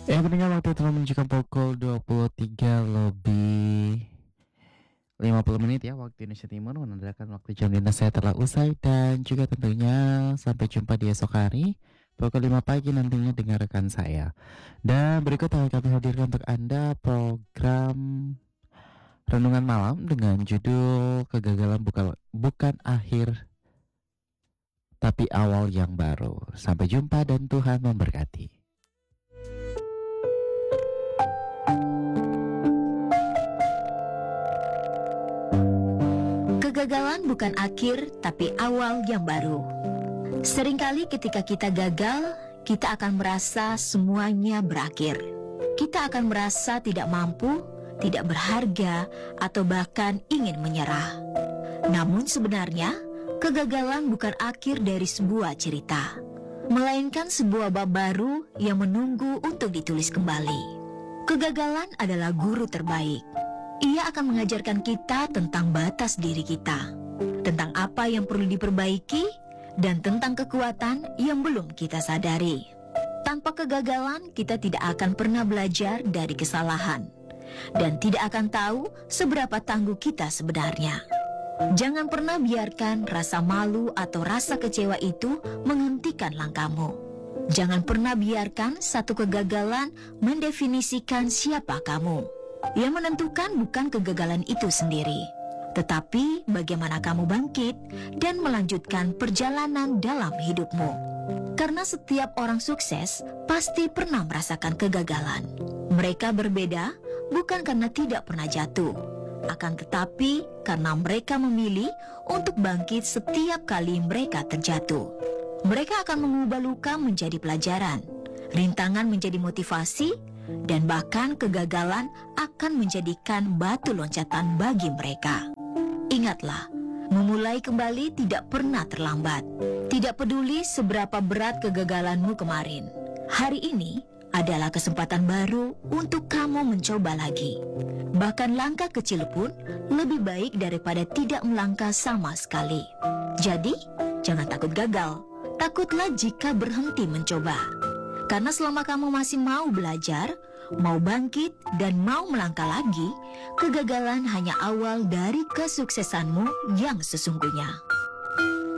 Pendengar, waktu telah menunjukkan pukul 23 lebih 50 menit ya, waktu Indonesia Timur, menandakan waktu jam dinner saya telah usai, dan juga tentunya sampai jumpa di esok hari pukul 5 pagi nantinya dengan rekan saya. Dan berikut akan kami hadirkan untuk Anda program Renungan Malam dengan judul Kegagalan bukan akhir tapi awal yang baru. Sampai jumpa dan Tuhan memberkati. Kegagalan bukan akhir, tapi awal yang baru. Seringkali ketika kita gagal, kita akan merasa semuanya berakhir. Kita akan merasa tidak mampu, tidak berharga, atau bahkan ingin menyerah. Namun sebenarnya, kegagalan bukan akhir dari sebuah cerita, melainkan sebuah bab baru yang menunggu untuk ditulis kembali. Kegagalan adalah guru terbaik. Ia akan mengajarkan kita tentang batas diri kita, tentang apa yang perlu diperbaiki, dan tentang kekuatan yang belum kita sadari. Tanpa kegagalan, kita tidak akan pernah belajar dari kesalahan, dan tidak akan tahu seberapa tangguh kita sebenarnya. Jangan pernah biarkan rasa malu atau rasa kecewa itu menghentikan langkahmu. Jangan pernah biarkan satu kegagalan mendefinisikan siapa kamu. Yang menentukan bukan kegagalan itu sendiri, tetapi bagaimana kamu bangkit dan melanjutkan perjalanan dalam hidupmu. Karena setiap orang sukses pasti pernah merasakan kegagalan. Mereka berbeda bukan karena tidak pernah jatuh, akan tetapi karena mereka memilih untuk bangkit setiap kali mereka terjatuh. Mereka akan mengubah luka menjadi pelajaran, rintangan menjadi motivasi, dan bahkan kegagalan akan menjadikan batu loncatan bagi mereka. Ingatlah, memulai kembali tidak pernah terlambat. Tidak peduli seberapa berat kegagalanmu kemarin, hari ini adalah kesempatan baru untuk kamu mencoba lagi. Bahkan langkah kecil pun lebih baik daripada tidak melangkah sama sekali. Jadi, jangan takut gagal. Takutlah jika berhenti mencoba. Karena selama kamu masih mau belajar, mau bangkit, dan mau melangkah lagi, kegagalan hanya awal dari kesuksesanmu yang sesungguhnya.